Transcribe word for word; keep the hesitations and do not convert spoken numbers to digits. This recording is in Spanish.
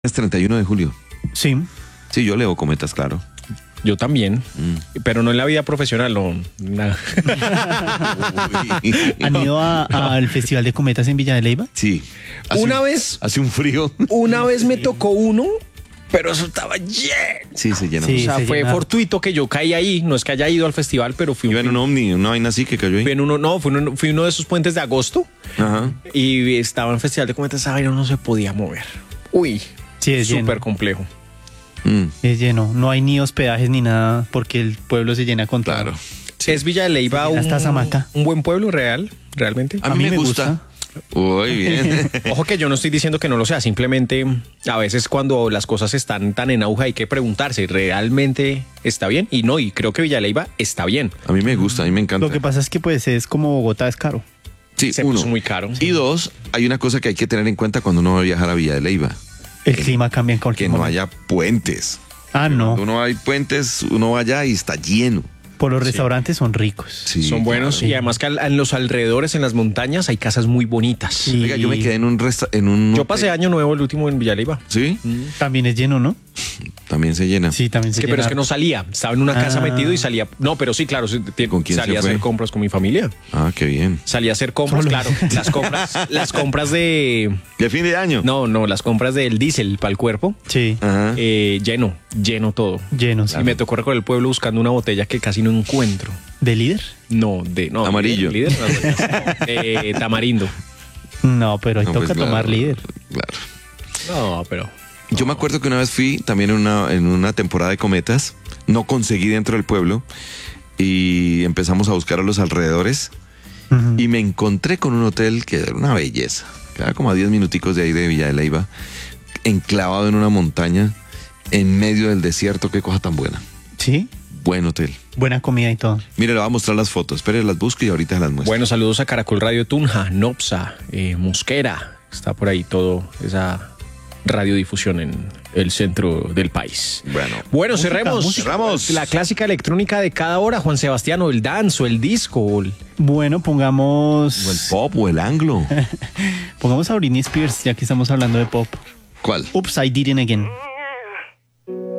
Es treinta y uno de julio. Sí. Sí, yo leo cometas, claro. Yo también, Mm. pero no en la vida profesional, no. Nada. ¿Han ido a- al Festival de Cometas en Villa de Leyva? Sí. Hace Una un- vez- Hace un frío. Una vez me tocó uno, pero eso estaba lleno. Sí, se llenó. Sí. O sea, se fue llena. fortuito que yo caí ahí. No es que haya ido al festival, pero fui, Iba en un ovni, una vaina así que cayó ahí. fui en uno, no, fui uno, fui uno de esos puentes de agosto Ajá. y estaba en el Festival de Cometas. Esa vaina no se podía mover. Uy, Sí, es súper lleno. complejo. Mm, Es lleno. No hay ni hospedajes ni nada porque el pueblo se llena con todo. claro. Es Villa de Leyva Sí, un, hasta Zamaca. un buen pueblo real, realmente. A mí, me gusta. Uy, bien. Ojo que yo no estoy diciendo que no lo sea, simplemente a veces cuando las cosas están tan en auge hay que preguntarse, ¿realmente está bien? Y no, y creo que Villa de Leyva está bien. A mí me gusta, a mí me encanta. Lo que pasa es que pues es como Bogotá es caro. Sí, Se uno. puso muy caro. Y dos, hay una cosa que hay que tener en cuenta cuando uno va a viajar a Villa de Leyva. El clima cambia en Que cualquier no momento. haya puentes. Ah, no. Cuando uno hay puentes, uno va allá y está lleno. Por los restaurantes son ricos. Sí, Son buenos claro. y además que al- en los alrededores, en las montañas, hay casas muy bonitas. Sí. Oiga, yo me quedé en un resta en un Yo pasé año nuevo el último en Villa de Leyva. Sí, También es lleno, ¿no? también se llena. Sí, también Es se que, pero llena. es que no salía. Estaba en una casa Ah. metido y salía. No, pero sí, claro. sí, ti- ¿Con quién salía se a fue? hacer compras con mi familia. Ah, qué bien. Salía a hacer compras, Solo. claro. Las compras, las compras de. ¿De fin de año? No, no, las compras del diésel para el cuerpo. Sí, Ajá. eh, lleno, lleno todo. lleno, sí. Y me tocó recorrer el pueblo buscando una botella que casi no encuentro. ¿De líder? No, de. No, Amarillo. líder, líder, no, de tamarindo. No, pero ahí No, toca pues, claro, tomar líder. Claro. No, pero. Yo me acuerdo que una vez fui también en una, en una temporada de cometas, no conseguí dentro del pueblo y empezamos a buscar a los alrededores Ujú. y me encontré con un hotel que era una belleza, quedaba como a diez minuticos de ahí de Villa de Leyva, enclavado en una montaña, en medio del desierto, qué cosa tan buena. Sí, Buen hotel. buena comida y todo. Mire, le voy a mostrar las fotos, espere, las busco y ahorita las muestro. Bueno, saludos a Caracol Radio Tunja, Nopsa, eh, Mosquera. Está por ahí todo esa radiodifusión en el centro del país. Bueno. Bueno, Música, cerremos. música. Cerramos. La clásica electrónica de cada hora, Juan Sebastián, o el dance, o el disco. o el- Bueno, pongamos O el pop o el anglo. pongamos a Britney Spears, ya que estamos hablando de pop. ¿Cuál? Oops, I did it again.